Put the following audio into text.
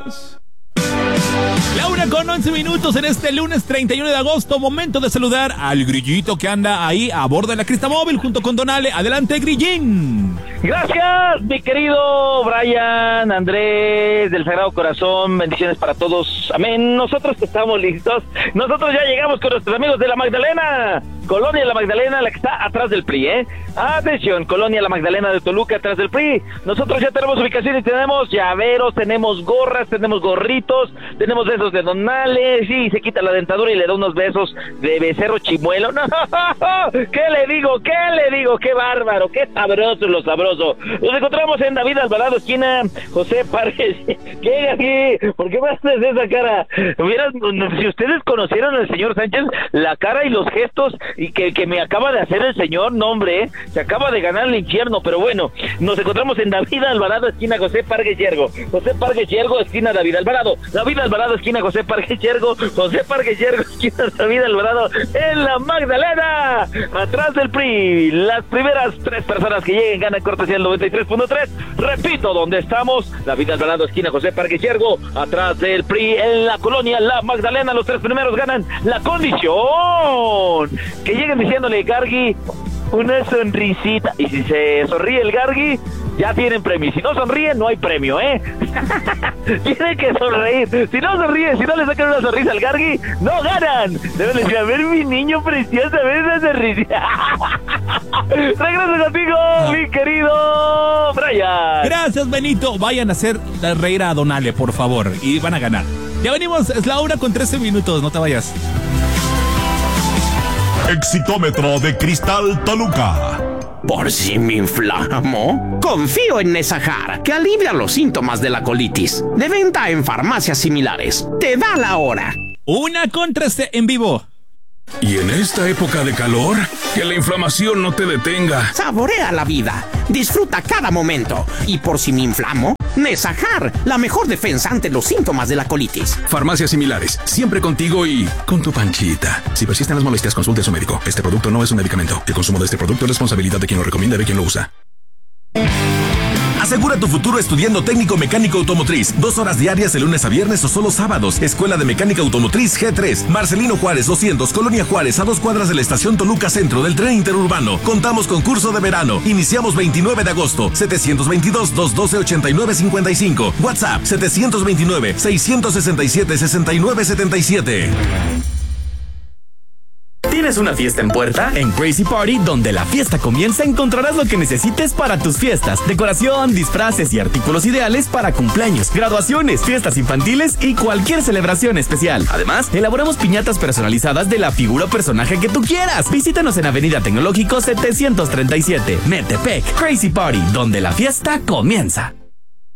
La 1:11 en este lunes 31 de agosto. Momento de saludar al grillito que anda ahí a bordo de la Crista Móvil junto con Donale. Adelante, grillín. Gracias, mi querido Brian, Andrés, del Sagrado Corazón, bendiciones para todos, amén. Nosotros estamos listos, nosotros ya llegamos con nuestros amigos de La Magdalena, Colonia La Magdalena, la que está atrás del PRI, Atención, Colonia La Magdalena de Toluca, atrás del PRI. Nosotros ya tenemos ubicación y tenemos llaveros, tenemos gorras, tenemos gorritos, tenemos besos de Donale, sí, se quita la dentadura y le da unos besos de becerro chimuelo. No, ¿qué le digo? Qué bárbaro, qué sabroso lo sabroso. Nos encontramos en David Alvarado, esquina José Parques. ¿Qué aquí? ¿Por qué me haces esa cara? Si ustedes conocieran al señor Sánchez, la cara y los gestos y que me acaba de hacer el señor, no hombre, se acaba de ganar el infierno. Pero bueno, nos encontramos en David Alvarado, esquina José Parques Yergo. José Parques Yergo, esquina David Alvarado. David Alvarado, esquina José Parques Yergo. José Parques Yergo, esquina David Alvarado, en La Magdalena, atrás del PRI. Las primeras 3 personas que lleguen ganan cortesía el 93.3. Repito, ¿dónde estamos? David Alvarado, esquina José Parques Yergo, atrás del PRI, en la Colonia La Magdalena. Los 3 primeros ganan la condición. Que lleguen diciéndole, Gargi, una sonrisita. Y si se sonríe el Gargi, ya tienen premio. Si no sonríe, no hay premio, Tienen que sonreír. Si no sonríe, si no le sacan una sonrisa al Gargi, no ganan. Deben decir, a ver, mi niño precioso, a ver esa sonrisa. Regreso contigo, mi querido Brian. Gracias, Benito. Vayan a hacer reír a Donale, por favor, y van a ganar. Ya venimos, es la 1:13, no te vayas. Exitómetro de Cristal Toluca. Por si me inflamo, confío en Nesajar, que alivia los síntomas de la colitis. De venta en farmacias similares. Te da la hora. 1:13 en vivo. Y en esta época de calor, que la inflamación no te detenga. Saborea la vida. Disfruta cada momento. Y por si me inflamo, Nesajar, la mejor defensa ante los síntomas de la colitis. Farmacias similares, siempre contigo y con tu panchita. Si persisten las molestias, consulte a su médico. Este producto no es un medicamento. El consumo de este producto es responsabilidad de quien lo recomienda y de quien lo usa. Asegura tu futuro estudiando técnico mecánico automotriz. 2 horas diarias de lunes a viernes o solo sábados. Escuela de Mecánica Automotriz G3. Marcelino Juárez 200, Colonia Juárez, a 2 cuadras de la estación Toluca Centro del tren interurbano. Contamos con curso de verano. Iniciamos 29 de agosto. 722-212-8955. WhatsApp 729-667-6977. ¿Tienes una fiesta en puerta? En Crazy Party, donde la fiesta comienza, encontrarás lo que necesites para tus fiestas. Decoración, disfraces y artículos ideales para cumpleaños, graduaciones, fiestas infantiles y cualquier celebración especial. Además, elaboramos piñatas personalizadas de la figura o personaje que tú quieras. Visítanos en Avenida Tecnológico 737, Metepec. Crazy Party, donde la fiesta comienza.